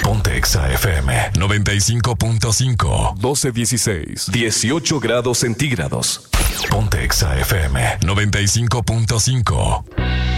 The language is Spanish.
Ponte Exa FM 95.5. 12:16. 18 grados centígrados. Ponte Exa FM 95.5.